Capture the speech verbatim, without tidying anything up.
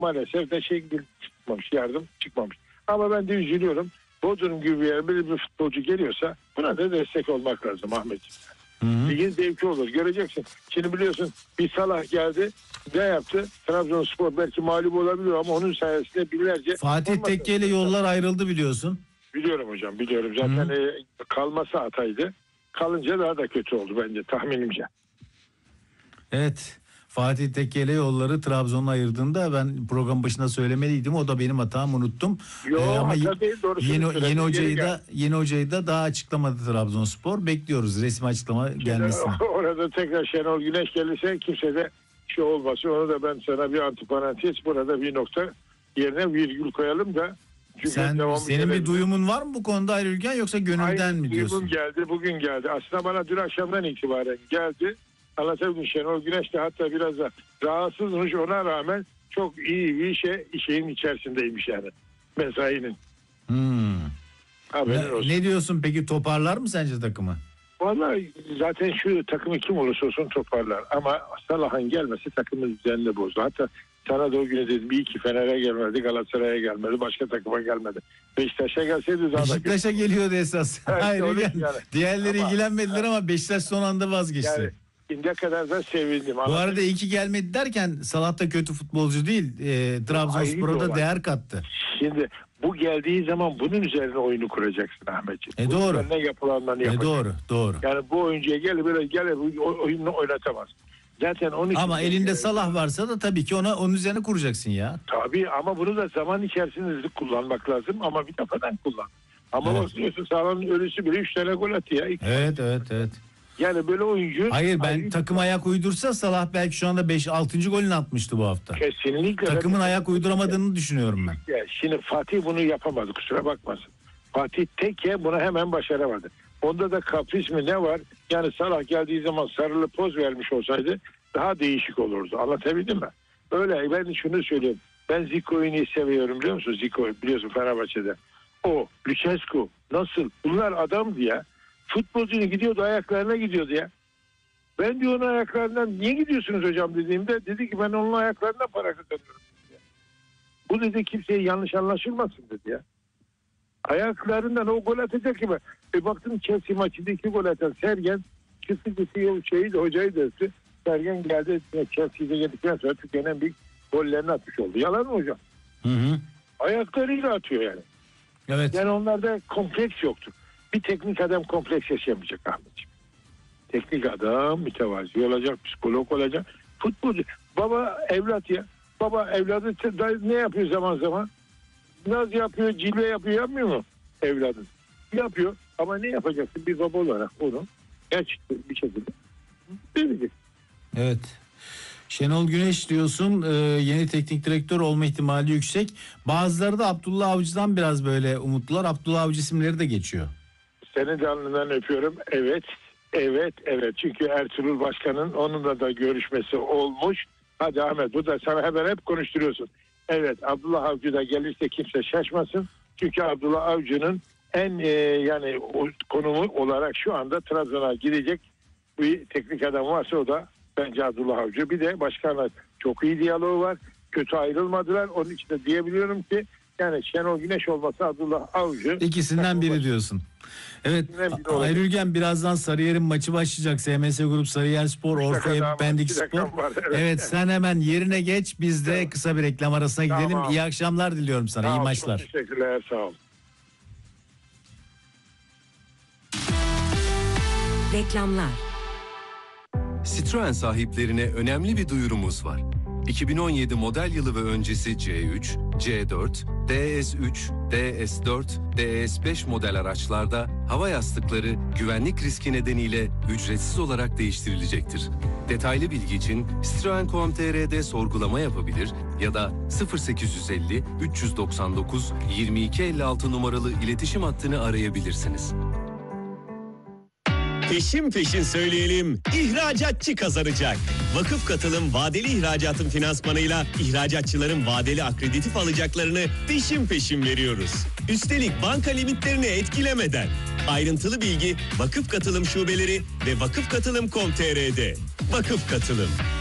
maalesef de şey çıkmamış, yardım çıkmamış. Ama ben de üzülüyorum. Bodrum gibi bir yere bir, bir futbolcu geliyorsa buna da destek olmak lazım Ahmetciğim. Ligin zevki olur. Göreceksin. Şimdi biliyorsun bir Salah geldi. Ne yaptı? Trabzonspor belki mağlup olabiliyor ama onun sayesinde binlerce... Fatih Tekke ile yollar ayrıldı biliyorsun. Biliyorum hocam, biliyorum. Zaten e, kalması hataydı. Kalınca daha da kötü oldu bence, tahminimce. Evet. Fatih Tekke ile yolları Trabzon'la ayırdığında ben program başında söylemeliydim. O da benim hatam, unuttum. Yo, ee, ama değil, yeni yeni hocayı da yeni hocayı da daha açıklamadı Trabzonspor. Bekliyoruz resmi açıklama gelmesini. Orada tekrar Şenol Güneş gelirse kimse de şey olmasın. Onu da ben sana bir antiparantez, burada bir nokta yerine virgül koyalım da. Sen, senin gelelim. Bir duyumun var mı bu konuda Ayrı Ülgen, yoksa gönülden Aynı mi diyorsun? Duyumum geldi, bugün geldi. Aslında bana dün akşamdan itibaren geldi. Anlatabildim, Şenol Güneş de hatta biraz da rahatsızmış, ona rağmen çok iyi bir şey şeyin içerisindeymiş yani. Mesainin. Hmm. Ne, ne diyorsun peki, toparlar mı sence takımı? Vallahi zaten şu takımı kim olursa olsun toparlar. Ama Salah'ın gelmesi takımın düzenini bozdu. Hatta sana da o gün dedim, bir iki Fener'e gelmedi, Galatasaray'a gelmedi, başka takıma gelmedi. Beşiktaş'a gelseydi daha Beşiktaş'a geliyordu esas. Evet, Hayır, yani. Yani. Diğerleri ama, ilgilenmediler ama Beşiktaş son anda vazgeçti. Yani. Ne kadar da sevindim. Bu arada iyi ki gelmedi derken Salah da kötü futbolcu değil. E, Trabzonspor'a da değer kattı. Şimdi bu geldiği zaman bunun üzerine oyunu kuracaksın Ahmetciğim. E doğru. Ne yapılanlarını yapacaksın. E doğru, doğru. Yani bu oyuncuya gel böyle gel oyununu oynatamaz. Zaten onun ama elinde yani, Salah varsa da tabii ki ona onun üzerine kuracaksın ya. Tabii, ama bunu da zaman içerisinde kullanmak lazım ama bir defadan kullan. Ama evet. Bakıyorsun Salah'ın ölüsü bile üç tane gol attı ya. Evet, evet, evet. Yani böyle oyuncu... Hayır, ben hayır, takım ayak uydursa Salah belki şu anda beş altıncı golünü atmıştı bu hafta. Kesinlikle. Takımın ayak uyduramadığını ya, düşünüyorum ben. Ya, şimdi Fatih bunu yapamadı, kusura bakmasın. Fatih Tekke bunu hemen başaramadı. Onda da kapris mi ne var? Yani Salah geldiği zaman sarılı poz vermiş olsaydı daha değişik olurdu. Anlatabildim mi? Öyle, ben şunu söyleyeyim. Ben Zico'yu seviyorum, biliyor musun? Zico'yu biliyorsun, Fenerbahçe'de. O, Lucescu nasıl? Bunlar adamdı ya. Futbolcunun gidiyordu, ayaklarına gidiyordu ya. Ben diyor onun ayaklarından niye gidiyorsunuz hocam dediğimde dedi ki ben onun ayaklarından para kazanıyorum. Bu dedi kimseye yanlış anlaşılmasın dedi ya. Ayaklarından o gol atacak gibi. E baktım Chelsea maçında iki gol atan Sergen çıktı gitti şeyi de hocayı dövdü. Sergen geldi Chelsea'de geldikten sonra Türkiye'nin en büyük gollerini atmış oldu. Yalan mı hocam? Hı hı. Ayaklarıyla atıyor yani. Evet. Yani onlarda kompleks yoktu. Bir teknik adam kompleks yaşayamayacak Ahmetciğim. Teknik adam mütevazi olacak, psikolog olacak. Futbolcu. Baba evlat ya. Baba evladı ne yapıyor zaman zaman? Naz yapıyor, cilve yapıyor, yapmıyor mu evladın? Yapıyor ama ne yapacaksın bir baba olarak onu gerçekten bir şekilde verecek. Evet. Şenol Güneş diyorsun, e, yeni teknik direktör olma ihtimali yüksek. Bazıları da Abdullah Avcı'dan biraz böyle umutlular. Abdullah Avcı isimleri de geçiyor. Seni de alnından öpüyorum. Evet, evet, evet. Çünkü Ertuğrul Başkan'ın onunla da görüşmesi olmuş. Hadi Ahmet, bu da sana hemen hep konuşturuyorsun. Evet, Abdullah Avcı da gelirse kimse şaşmasın. Çünkü Abdullah Avcı'nın en e, yani o, konumu olarak şu anda Trabzon'a gidecek bir teknik adam varsa o da bence Abdullah Avcı. Bir de başkanla çok iyi diyaloğu var. Kötü ayrılmadılar. Onun için de diyebiliyorum ki yani Şenol Güneş olmasa Abdullah Avcı. İkisinden biri diyorsun. Evet, Ayrı Ülgen, birazdan Sarıyer'in maçı başlayacak. S M S Grup Sarıyerspor, Orta Pendik Spor. Evet. evet, sen hemen yerine geç. Biz de tamam. kısa bir reklam arasına gidelim. Tamam. İyi akşamlar diliyorum sana. Tamam, iyi maçlar. Çok teşekkürler, sağ ol. Reklamlar. Citroen sahiplerine önemli bir duyurumuz var. iki bin on yedi model yılı ve öncesi C üç, C dört, D S üç, D S dört, D S beş model araçlarda hava yastıkları güvenlik riski nedeniyle ücretsiz olarak değiştirilecektir. Detaylı bilgi için citroen nokta com nokta tr'de sorgulama yapabilir ya da sıfır sekiz yüz elli üç yüz doksan dokuz yirmi iki elli altı numaralı iletişim hattını arayabilirsiniz. Peşin peşin söyleyelim, ihracatçı kazanacak. Vakıf Katılım vadeli ihracatın finansmanıyla ihracatçıların vadeli akreditif alacaklarını peşin peşin veriyoruz. Üstelik banka limitlerini etkilemeden. Ayrıntılı bilgi Vakıf Katılım şubeleri ve vakıf katılım nokta com nokta tr'de. Vakıf Katılım.